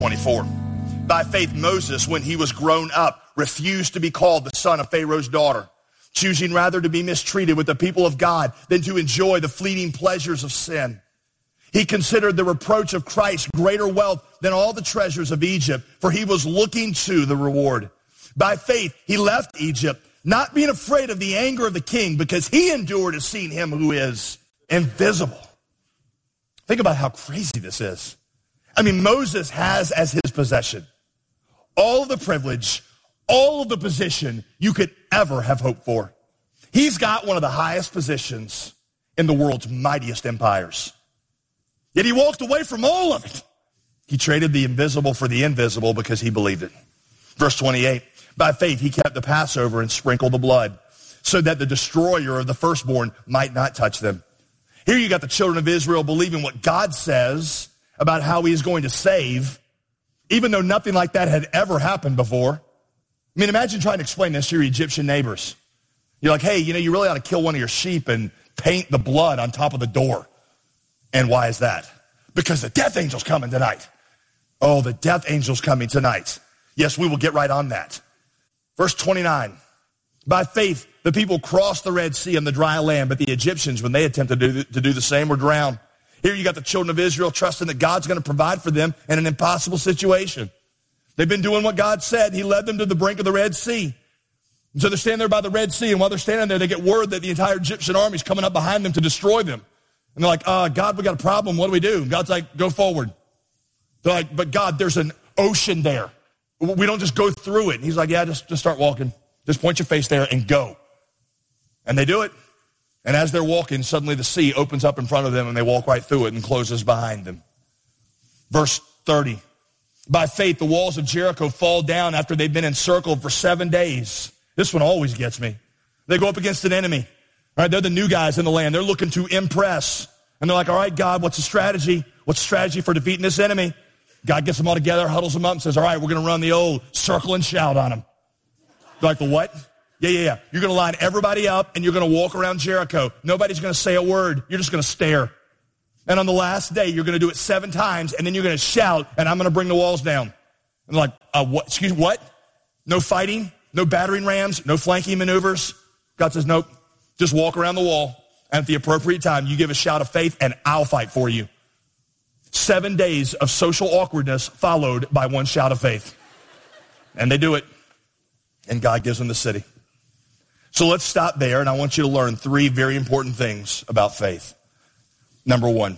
24. By faith, Moses, when he was grown up, refused to be called the son of Pharaoh's daughter, choosing rather to be mistreated with the people of God than to enjoy the fleeting pleasures of sin. He considered the reproach of Christ greater wealth than all the treasures of Egypt, for he was looking to the reward. By faith, he left Egypt, not being afraid of the anger of the king, because he endured to see him who is invisible. Think about how crazy this is. I mean, Moses has as his possession all of the privilege, all of the position you could ever have hoped for. He's got one of the highest positions in the world's mightiest empires. Yet he walked away from all of it. He traded the invisible for the invisible because he believed it. Verse 28, by faith he kept the Passover and sprinkled the blood so that the destroyer of the firstborn might not touch them. Here you got the children of Israel believing what God says about how he is going to save, even though nothing like that had ever happened before. I mean, imagine trying to explain this to your Egyptian neighbors. You're like, hey, you really ought to kill one of your sheep and paint the blood on top of the door. And why is that? Because the death angel's coming tonight. Oh, the death angel's coming tonight. Yes, we will get right on that. Verse 29, by faith, the people crossed the Red Sea on the dry land, but the Egyptians, when they attempted to do the same, were drowned. Here you got the children of Israel trusting that God's going to provide for them in an impossible situation. They've been doing what God said. He led them to the brink of the Red Sea. And so they're standing there by the Red Sea, and while they're standing there, they get word that the entire Egyptian army is coming up behind them to destroy them. And they're like, God, we got a problem. What do we do? And God's like, go forward. They're like, but God, there's an ocean there. We don't just go through it. And he's like, yeah, just start walking. Just point your face there and go. And they do it. And as they're walking, suddenly the sea opens up in front of them and they walk right through it and closes behind them. Verse 30, by faith, the walls of Jericho fall down after they've been encircled for 7 days. This one always gets me. They go up against an enemy. All right, they're the new guys in the land. They're looking to impress. And they're like, all right, God, what's the strategy? What's the strategy for defeating this enemy? God gets them all together, huddles them up, and says, all right, we're going to run the old circle and shout on them. They're like, the what? Yeah. You're going to line everybody up, and you're going to walk around Jericho. Nobody's going to say a word. You're just going to stare. And on the last day, you're going to do it 7 times, and then you're going to shout, and I'm going to bring the walls down. And they're like, what? Excuse me, what? No fighting? No battering rams? No flanking maneuvers? God says, nope. Just walk around the wall, and at the appropriate time, you give a shout of faith, and I'll fight for you. 7 days of social awkwardness followed by 1 shout of faith. And they do it, and God gives them the city. So let's stop there, and I want you to learn 3 very important things about faith. Number 1,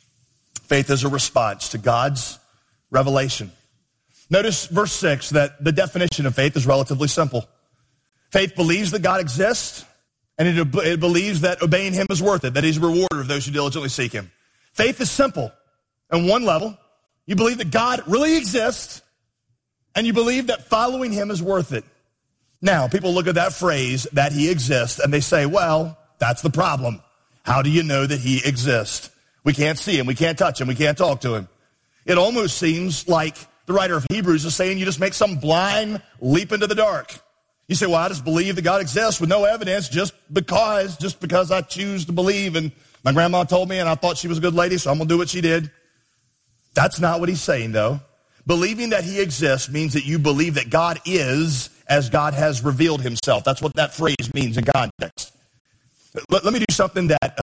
faith is a response to God's revelation. Notice verse 6 that the definition of faith is relatively simple. Faith believes that God exists, and it believes that obeying him is worth it, that he's a rewarder of those who diligently seek him. Faith is simple. On one level, you believe that God really exists, and you believe that following him is worth it. Now, people look at that phrase, that he exists, and they say, well, that's the problem. How do you know that he exists? We can't see him, we can't touch him, we can't talk to him. It almost seems like the writer of Hebrews is saying you just make some blind leap into the dark. You say, well, I just believe that God exists with no evidence just because I choose to believe, and my grandma told me, and I thought she was a good lady, so I'm going to do what she did. That's not what he's saying, though. Believing that he exists means that you believe that God is as God has revealed himself. That's what that phrase means in context. Let me do something that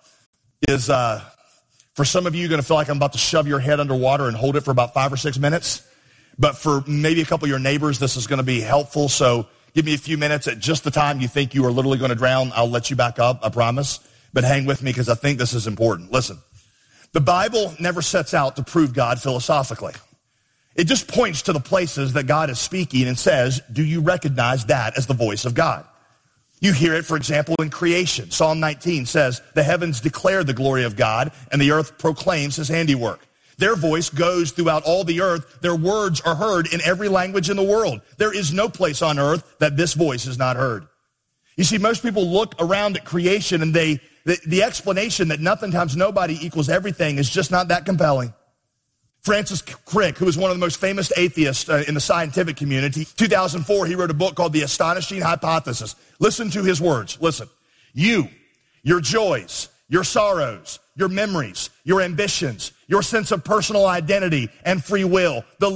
is, for some of you, going to feel like I'm about to shove your head underwater and hold it for about 5 or 6 minutes. But for maybe a couple of your neighbors, this is going to be helpful. So give me a few minutes. At just the time you think you are literally going to drown, I'll let you back up, I promise. But hang with me because I think this is important. Listen, the Bible never sets out to prove God philosophically. It just points to the places that God is speaking and says, do you recognize that as the voice of God? You hear it, for example, in creation. Psalm 19 says, the heavens declare the glory of God, and the earth proclaims his handiwork. Their voice goes throughout all the earth. Their words are heard in every language in the world. There is no place on earth that this voice is not heard. You see, most people look around at creation, and the explanation that nothing times nobody equals everything is just not that compelling. Francis Crick, who is one of the most famous atheists in the scientific community, 2004, he wrote a book called The Astonishing Hypothesis. Listen to his words. Listen. You, your joys, your sorrows, your memories, your ambitions, your sense of personal identity and free will. The